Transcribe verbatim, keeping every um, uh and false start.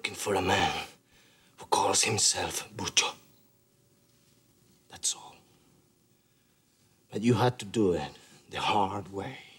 looking for a man who calls himself Bucho. That's all. But you had to do it the hard way.